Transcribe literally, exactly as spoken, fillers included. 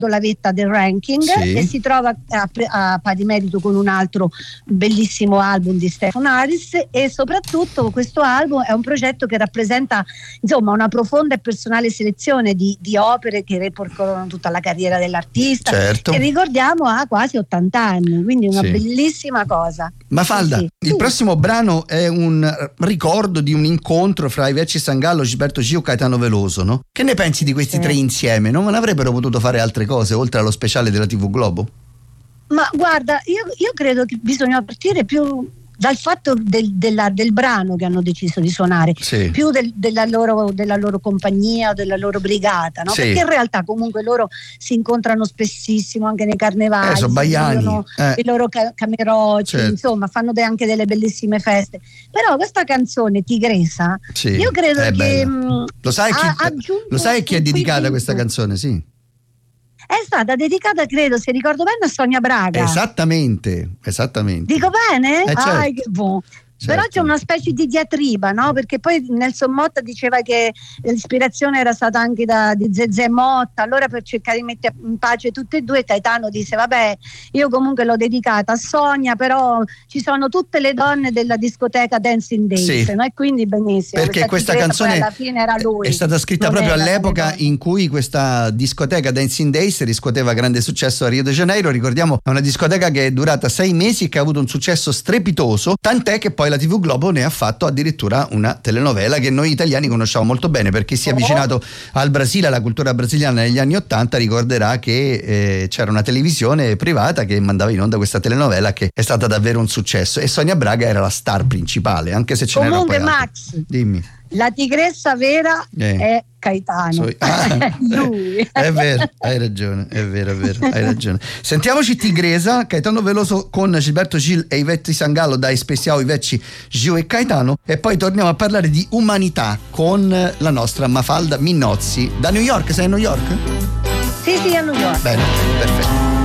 la vetta del ranking, sì. e si trova a, a pari merito con un altro bellissimo album di Stefan Harris, e soprattutto questo album è un progetto che rappresenta insomma una profonda e personale selezione di, di opere che ripercorrono tutta la carriera dell'artista, certo. che ricordiamo ha quasi ottanta anni, quindi una sì. bellissima cosa. Mafalda, sì, sì. il prossimo brano è un ricordo di un incontro fra Ivecchi Sangallo, Gilberto Gil, Caetano Veloso, no? Che ne pensi di questi sì. tre insieme? Non avrebbero potuto fare altre cose oltre allo speciale della tivù Globo? Ma guarda, io, io credo che bisogna partire più dal fatto del, della, del brano che hanno deciso di suonare, sì. più del, della, loro, della loro compagnia o della loro brigata, no? Sì. Perché in realtà comunque loro si incontrano spessissimo anche nei carnevali, eh, sono si baiani. vivono Eh. i loro ca- camerocci, certo. insomma fanno de- anche delle bellissime feste. Però questa canzone Tigresa, sì. io credo è che mh, lo sai chi, ha aggiunto lo sai chi è dedicata un questa canzone? Sì. È stata dedicata, credo, se ricordo bene, a Sonia Braga. Esattamente, esattamente. Dico bene? Eh, certo. Ah, che buono. Certo. Però c'è una specie di diatriba, no? Perché poi Nelson Motta diceva che l'ispirazione era stata anche da, di Zezé Motta, allora per cercare di mettere in pace tutte e due, Caetano disse vabbè, io comunque l'ho dedicata a Sonia, però ci sono tutte le donne della discoteca Dancing Days, sì. no? E quindi benissimo. Perché questa canzone alla fine era lui, è stata scritta proprio all'epoca in cui questa discoteca Dancing Days riscuoteva grande successo a Rio de Janeiro. Ricordiamo, è una discoteca che è durata sei mesi e che ha avuto un successo strepitoso, tant'è che poi la tivù Globo ne ha fatto addirittura una telenovela che noi italiani conosciamo molto bene, perché si è avvicinato al Brasile, alla cultura brasiliana negli anni ottanta, ricorderà che eh, c'era una televisione privata che mandava in onda questa telenovela che è stata davvero un successo, e Sonia Braga era la star principale, anche se ce n'erano poi comunque altre. Max, dimmi. La tigressa vera eh. è Caetano. So, ah, lui. È vero, hai ragione, è vero, è vero, hai ragione. Sentiamoci Tigresa, Caetano Veloso con Gilberto Gil e Ivette Sangallo dai Special Ivecchi Gil e Caetano, e poi torniamo a parlare di umanità con la nostra Mafalda Minnozzi da New York. Sei a New York? Sì, sì, a New York. Bene, perfetto.